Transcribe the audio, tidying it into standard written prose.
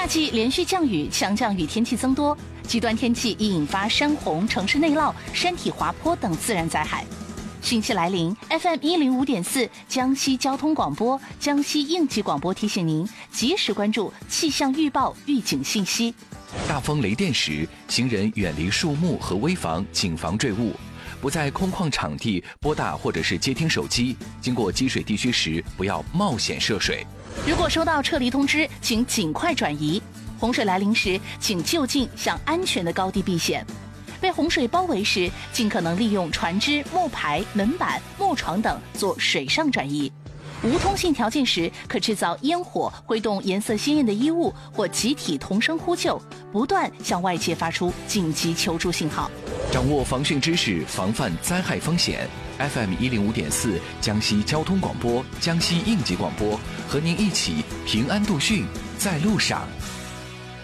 夏季连续降雨，强降雨天气增多，极端天气易引发山洪、城市内涝、山体滑坡等自然灾害。汛期来临 ，FM 105.4江西交通广播、江西应急广播提醒您及时关注气象预报预警信息。 大风雷电时，行人远离树木和危房，谨防坠物。不在空旷场地拨打或者是接听手机，经过积水地区时，不要冒险涉水。 如果收到撤离通知，请尽快转移。洪水来临时，请就近向安全的高地避险。被洪水包围时，尽可能利用船只、木牌、门板、木床等做水上转移。无通信条件时，可制造烟火，挥动颜色鲜艳的衣物，或集体同声呼救，不断向外界发出紧急求助信号。 掌握防汛知识，防范灾害风险。FM 105.4江西交通广播、江西应急广播，和您一起平安度汛，在路上。